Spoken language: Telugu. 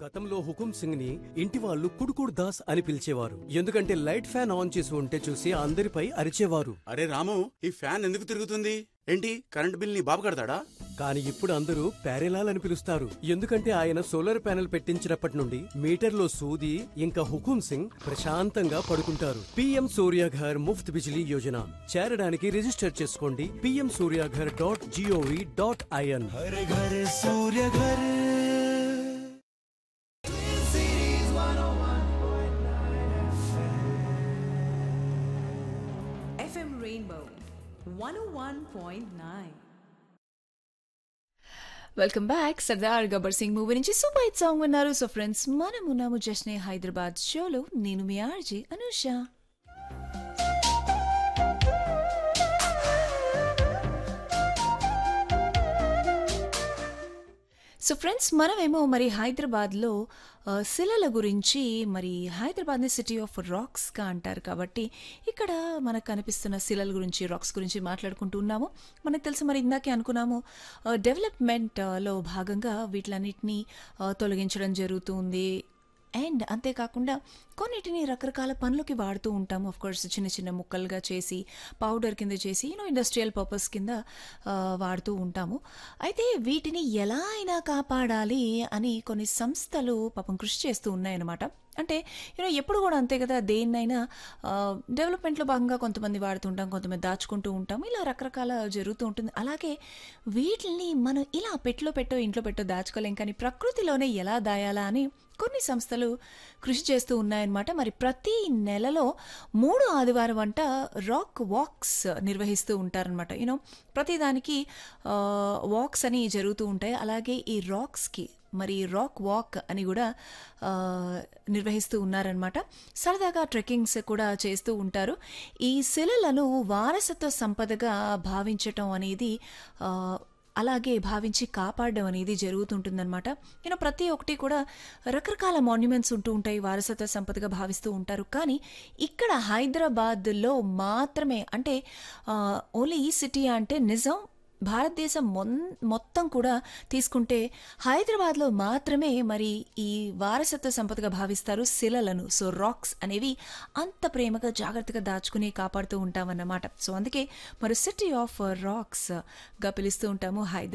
గతంలో హుకుం సింగ్ ని ఇంటి వాళ్ళు కుడుకుడు దాస్ అని పిలిచేవారు. ఎందుకంటే లైట్ ఫ్యాన్ ఆన్ చేసి ఉంటే చూసి అందరిపై అరిచేవారు. అరే రాము, ఈ ఫ్యాన్ ఎందుకు తిరుగుతుంది? ఏంటి, కరెంట్ బిల్ ని బాబు కడతాడా? కానీ ఇప్పుడు అందరూ ప్యారెలాల్ అని పిలుస్తారు. ఎందుకంటే ఆయన సోలార్ ప్యానెల్ పెట్టించినప్పటి నుండి మీటర్లో సూది ఇంకా హుకుం సింగ్ ప్రశాంతంగా పడుకుంటారు. పిఎం సూర్యాఘర్ ముఫ్త్ బిజిలీ యోజన చేరడానికి రిజిస్టర్ చేసుకోండి pmsuryaghar.gov.in. हर घर सूर्य घर FM Rainbow 101.9. Welcome back. Sardar Gabbar Singh movie నుంచి సూపర్ హిట్ సాంగ్ విన్నారు. సో ఫ్రెండ్స్, మనం ఉన్నాము జశ్నే హైదరాబాద్ షోలో. నేను మీ ఆర్జే అనూష. సో ఫ్రెండ్స్, మనమేమో మరి హైదరాబాద్లో శిలల గురించి, మరి హైదరాబాద్ని సిటీ ఆఫ్ రాక్స్గా అంటారు కాబట్టి ఇక్కడ మనకు కనిపిస్తున్న శిలల గురించి, రాక్స్ గురించి మాట్లాడుకుంటూ ఉన్నాము. మనకు తెలుసు, మరి ఇందాకే అనుకున్నాము, డెవలప్మెంట్లో భాగంగా వీటిలన్నిటినీ తొలగించడం జరుగుతుంది. అండ్ అంతేకాకుండా కొన్నిటిని రకరకాల పనులకి వాడుతూ ఉంటాము. కోర్స్ చిన్న చిన్న ముక్కలుగా చేసి పౌడర్ కింద చేసి ఇండస్ట్రియల్ పర్పస్ కింద వాడుతూ ఉంటాము. అయితే వీటిని ఎలా అయినా కాపాడాలి అని కొన్ని సంస్థలు పాపం కృషి చేస్తూ ఉన్నాయన్నమాట. అంటే ఎప్పుడు కూడా అంతే కదా, దేన్నైనా డెవలప్మెంట్లో భాగంగా కొంతమంది వాడుతుంటాం, కొంతమంది దాచుకుంటూ ఉంటాం, ఇలా రకరకాల జరుగుతూ ఉంటుంది. అలాగే వీటిని మనం ఇలా ఇంట్లో పెట్టో దాచుకోలేం, కానీ ప్రకృతిలోనే ఎలా దాయాలా అని కొన్ని సంస్థలు కృషి చేస్తూ ఉన్నాయన్నమాట. మరి ప్రతి నెలలో 3 ఆదివారం వంట రాక్ వాక్స్ నిర్వహిస్తూ ఉంటారనమాట. ప్రతిదానికి వాక్స్ అని జరుగుతూ ఉంటాయి. అలాగే ఈ రాక్స్కి మరి రాక్ వాక్ అని కూడా నిర్వహిస్తూ ఉన్నారనమాట. సరదాగా ట్రెక్కింగ్స్ కూడా చేస్తూ ఉంటారు. ఈ శిలలను వారసత్వ సంపదగా భావించటం అనేది, అలాగే భావించి కాపాడడం అనేది జరుగుతుంటుందన్నమాట. ప్రతి ఒక్కటి కూడా రకరకాల మాన్యుమెంట్స్ ఉంటూ ఉంటాయి, వారసత్వ సంపదగా భావిస్తూ ఉంటారు. కానీ ఇక్కడ హైదరాబాద్లో మాత్రమే, అంటే ఓన్లీ ఈ సిటీ అంటే నిజం, భారతదేశం మొత్తం కూడా తీసుకుంటే హైదరాబాద్లో మాత్రమే మరి ఈ వారసత్వ సంపదగా భావిస్తారు శిలలను. సో రాక్స్ అనేవి అంత ప్రేమగా జాగ్రత్తగా దాచుకుని కాపాడుతూ ఉంటామన్నమాట. సో అందుకే మరి సిటీ ఆఫ్ రాక్స్గా పిలుస్తూ ఉంటాము హైదరాబాద్.